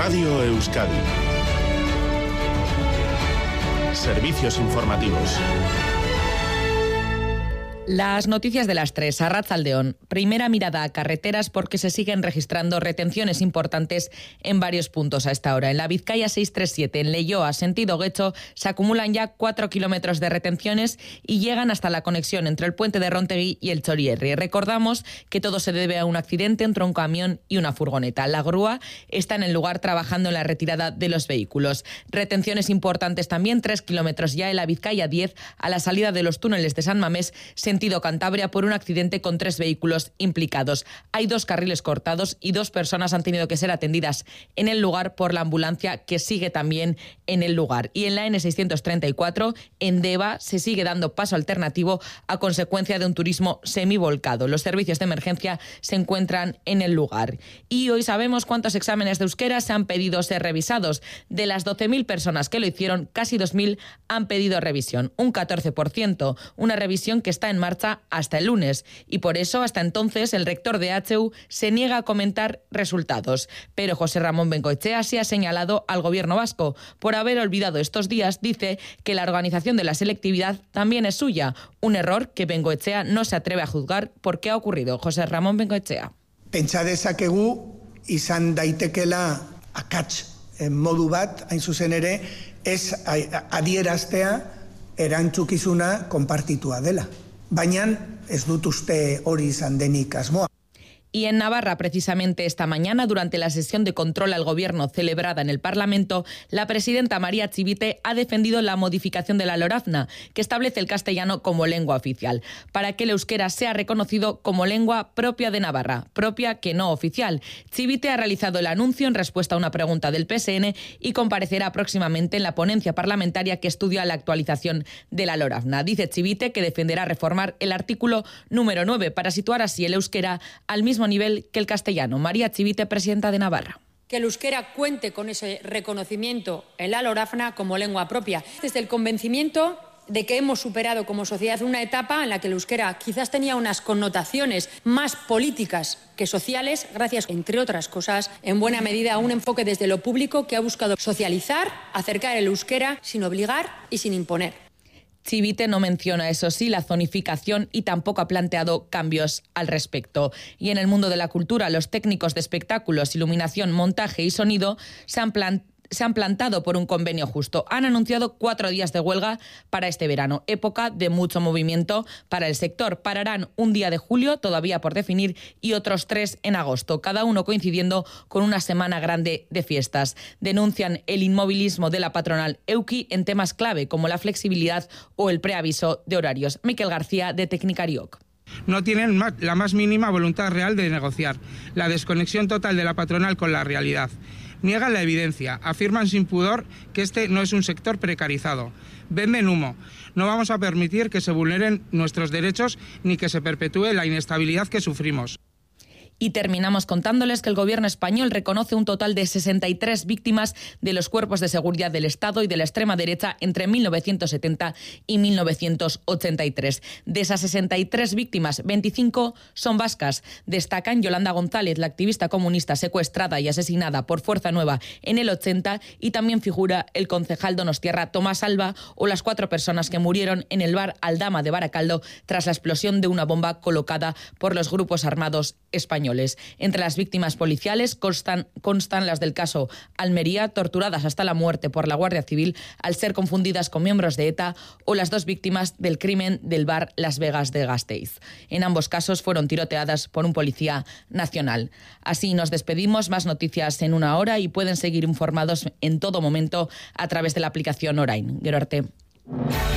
Radio Euskadi. Servicios informativos. Las noticias de las 3, Arratsaldeon. Primera mirada a carreteras porque se siguen registrando retenciones importantes en varios puntos a esta hora. En la Vizcaya 637, en Leioa, sentido Guecho, se acumulan ya 4 kilómetros de retenciones y llegan hasta la conexión entre el puente de Rontegui y el Txorierri. Recordamos que todo se debe a un accidente entre un camión y una furgoneta. La grúa está en el lugar trabajando en la retirada de los vehículos. Retenciones importantes también, 3 kilómetros ya en la Vizcaya 10, a la salida de los túneles de San Mamés, sentido Cantabria, por un accidente con 3 vehículos implicados. Hay 2 carriles cortados y 2 personas han tenido que ser atendidas en el lugar por la ambulancia, que sigue también en el lugar. Y en la N634, en Deva, se sigue dando paso alternativo a consecuencia de un turismo semivolcado. Los servicios de emergencia se encuentran en el lugar. Y hoy sabemos cuántos exámenes de euskera se han pedido ser revisados. De las 12.000 personas que lo hicieron, casi 2.000 han pedido revisión, un 14%, una revisión que está en marcha hasta el lunes, y por eso hasta entonces el rector de HU se niega a comentar resultados. Pero José Ramón Bengoechea sí ha señalado al gobierno vasco por haber olvidado estos días. Dice que la organización de la selectividad también es suya, un error que Bengoechea no se atreve a juzgar porque ha ocurrido. José Ramón Bengoechea. Pentsa dezakegu izan daitekela akats modu bat, hain zuzen ere, ez adieraztea erantzukizuna konpartitua dela. Baina ez dut uste hori izan denik asmoa. Y en Navarra, precisamente esta mañana, durante la sesión de control al Gobierno celebrada en el Parlamento, la presidenta María Chivite ha defendido la modificación de la Lorazna, que establece el castellano como lengua oficial, para que el euskera sea reconocido como lengua propia de Navarra, propia que no oficial. Chivite ha realizado el anuncio en respuesta a una pregunta del PSN y comparecerá próximamente en la ponencia parlamentaria que estudia la actualización de la Lorazna. Dice Chivite que defenderá reformar el artículo número 9 para situar así el euskera al mismo nivel que el castellano. María Chivite, presidenta de Navarra. Que el euskera cuente con ese reconocimiento en la Lorazna como lengua propia. Desde el convencimiento de que hemos superado como sociedad una etapa en la que el euskera quizás tenía unas connotaciones más políticas que sociales, gracias, entre otras cosas, en buena medida a un enfoque desde lo público que ha buscado socializar, acercar el euskera sin obligar y sin imponer. Chivite no menciona, eso sí, la zonificación y tampoco ha planteado cambios al respecto. Y en el mundo de la cultura, los técnicos de espectáculos, iluminación, montaje y sonido se han plantado por un convenio justo. Han anunciado 4 días de huelga para este verano, época de mucho movimiento para el sector. Pararán un día de julio, todavía por definir, y otros 3 en agosto, cada uno coincidiendo con una semana grande de fiestas. Denuncian el inmovilismo de la patronal Euki en temas clave como la flexibilidad o el preaviso de horarios. Miquel García, de Tecnicarioc. No tienen la más mínima voluntad real de negociar. La desconexión total de la patronal con la realidad. Niegan la evidencia, afirman sin pudor que este no es un sector precarizado. Venden humo. No vamos a permitir que se vulneren nuestros derechos ni que se perpetúe la inestabilidad que sufrimos. Y terminamos contándoles que el gobierno español reconoce un total de 63 víctimas de los cuerpos de seguridad del Estado y de la extrema derecha entre 1970 y 1983. De esas 63 víctimas, 25 son vascas. Destacan Yolanda González, la activista comunista secuestrada y asesinada por Fuerza Nueva en el 80, y también figura el concejal donostiarra Tomás Alba o las 4 personas que murieron en el bar Aldama de Baracaldo tras la explosión de una bomba colocada por los grupos armados españoles. Entre las víctimas policiales constan las del caso Almería, torturadas hasta la muerte por la Guardia Civil al ser confundidas con miembros de ETA, o las 2 víctimas del crimen del bar Las Vegas de Gasteiz. En ambos casos fueron tiroteadas por un policía nacional. Así nos despedimos, más noticias en 1 hora y pueden seguir informados en todo momento a través de la aplicación Orain. Gero arte.